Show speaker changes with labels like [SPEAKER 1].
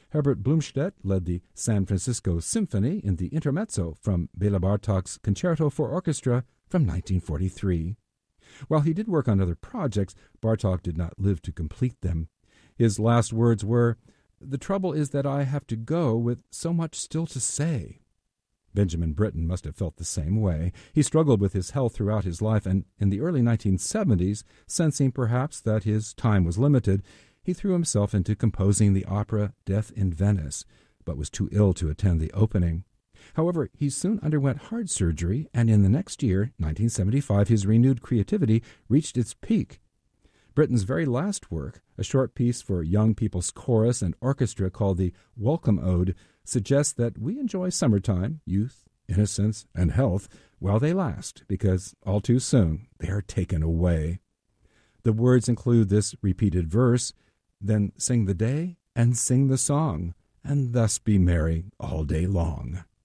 [SPEAKER 1] Herbert Blumstedt led the San Francisco Symphony in the intermezzo from Bela Bartok's Concerto for Orchestra from 1943. While he did work on other projects, Bartok did not live to complete them. His last words were, "The trouble is that I have to go with so much still to say." Benjamin Britten must have felt the same way. He struggled with his health throughout his life, and in the early 1970s, sensing perhaps that his time was limited, he threw himself into composing the opera Death in Venice, but was too ill to attend the opening. However, he soon underwent heart surgery, and in the next year, 1975, his renewed creativity reached its peak. Britten's very last work, a short piece for young people's chorus and orchestra called the Welcome Ode, suggests that we enjoy summertime, youth, innocence, and health while they last, because all too soon they are taken away. The words include this repeated verse, "Then sing the day and sing the song, and thus be merry all day long."